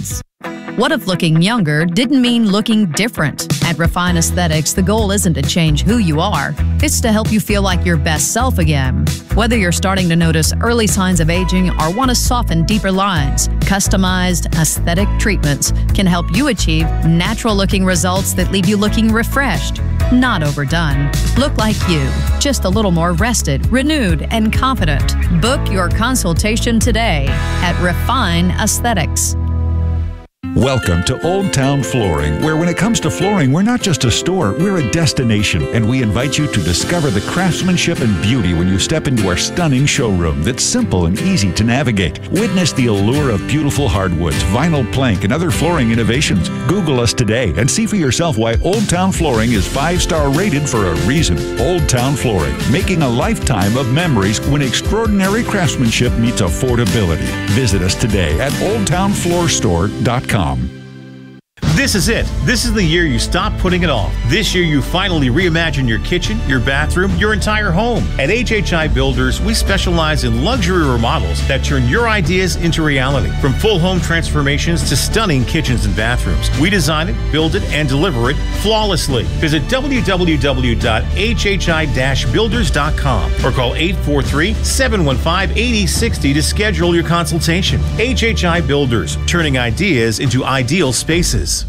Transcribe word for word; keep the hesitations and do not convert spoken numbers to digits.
lines. What if looking younger didn't mean looking different? At Refine Aesthetics, the goal isn't to change who you are, it's to help you feel like your best self again. Whether you're starting to notice early signs of aging or want to soften deeper lines, customized aesthetic treatments can help you achieve natural-looking results that leave you looking refreshed, not overdone. Look like you, just a little more rested, renewed, and confident. Book your consultation today at Refine Aesthetics. Welcome to Old Town Flooring, where when it comes to flooring, we're not just a store, we're a destination, and we invite you to discover the craftsmanship and beauty when you step into our stunning showroom that's simple and easy to navigate. Witness the allure of beautiful hardwoods, vinyl plank, and other flooring innovations. Google us today and see for yourself why Old Town Flooring is five-star rated for a reason. Old Town Flooring, making a lifetime of memories when extraordinary craftsmanship meets affordability. Visit us today at old town floor store dot com. This is it. This is the year you stop putting it off. This year you finally reimagine your kitchen, your bathroom, your entire home. At H H I Builders, we specialize in luxury remodels that turn your ideas into reality. From full home transformations to stunning kitchens and bathrooms, we design it, build it, and deliver it flawlessly. Visit w w w dot h h i dash builders dot com or call eight four three, seven one five, eight zero six zero to schedule your consultation. H H I Builders, turning ideas into ideal spaces.